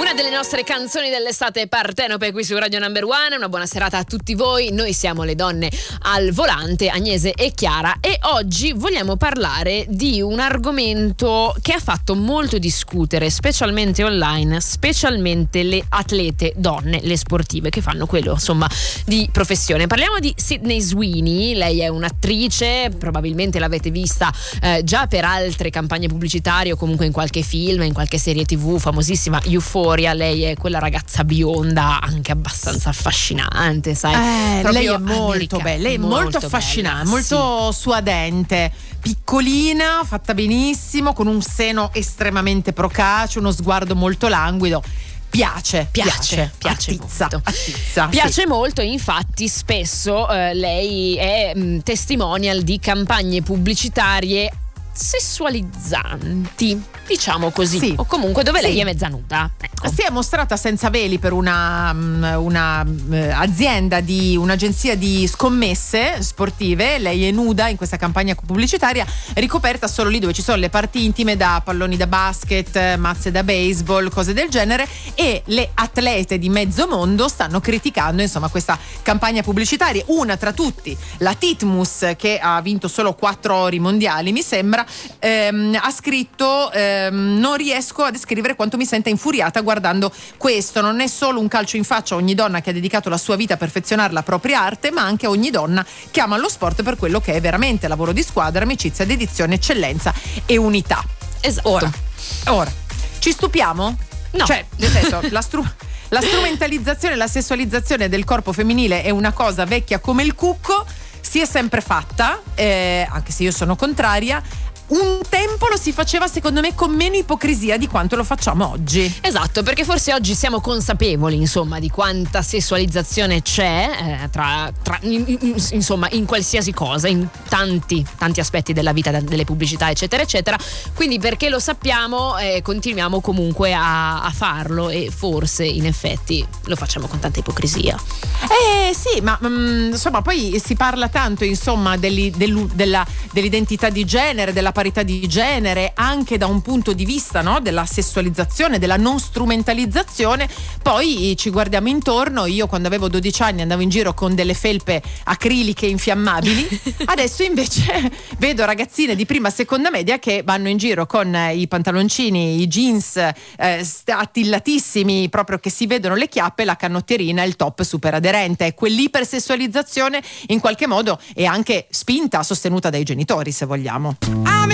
Una delle nostre canzoni dell'estate partenope qui su Radio Number One. Una buona serata a tutti voi. Noi siamo le donne al volante, Agnese e Chiara, e oggi vogliamo parlare di un argomento che ha fatto molto discutere, specialmente online, specialmente le atlete donne, le sportive che fanno quello, insomma, di professione. Parliamo di Sydney Sweeney. Lei è un'attrice, probabilmente l'avete vista già per altre campagne pubblicitarie o comunque in qualche film, in qualche serie TV famosissima, Euphoria. Lei è quella ragazza bionda, anche abbastanza affascinante, sai? Lei è molto bella, lei è molto affascinante, bella, molto suadente, piccolina, fatta benissimo, con un seno estremamente procace, uno sguardo molto languido. Piace molto. Piace molto, e infatti spesso lei è testimonial di campagne pubblicitarie sessualizzanti, diciamo così, sì. O comunque dove lei è mezza nuda, ecco. Si è mostrata senza veli per una azienda di un'agenzia di scommesse sportive. Lei è nuda in questa campagna pubblicitaria, ricoperta solo lì dove ci sono le parti intime, da palloni da basket, mazze da baseball, cose del genere, e le atlete di mezzo mondo stanno criticando, insomma, questa campagna pubblicitaria. Una tra tutti, la Titmus, che ha vinto solo 4 ori mondiali, mi sembra, ha scritto: non riesco a descrivere quanto mi senta infuriata guardando questo. Non è solo un calcio in faccia a ogni donna che ha dedicato la sua vita a perfezionare la propria arte, ma anche a ogni donna che ama lo sport per quello che è veramente: lavoro di squadra, amicizia, dedizione, eccellenza e unità. Esatto. Ora ci stupiamo? No. Cioè, nel senso, la strumentalizzazione e la sessualizzazione del corpo femminile è una cosa vecchia come il cucco, si è sempre fatta, anche se io sono contraria. Un tempo lo si faceva, secondo me, con meno ipocrisia di quanto lo facciamo oggi. Esatto, perché forse oggi siamo consapevoli, insomma, di quanta sessualizzazione c'è insomma, in qualsiasi cosa, in tanti aspetti della vita, delle pubblicità, eccetera eccetera. Quindi, perché lo sappiamo, continuiamo comunque a farlo, e forse in effetti lo facciamo con tanta ipocrisia. Sì, ma insomma, poi si parla tanto, insomma, dell'identità di genere, della parità di genere, anche da un punto di vista, no, della sessualizzazione, della non strumentalizzazione. Poi ci guardiamo intorno. Io, quando avevo 12 anni, andavo in giro con delle felpe acriliche infiammabili. Adesso invece vedo ragazzine di prima, seconda media che vanno in giro con i pantaloncini, i jeans attillatissimi, proprio che si vedono le chiappe, la canottierina e il top super aderente. Quell'ipersessualizzazione in qualche modo è anche spinta, sostenuta dai genitori, se vogliamo.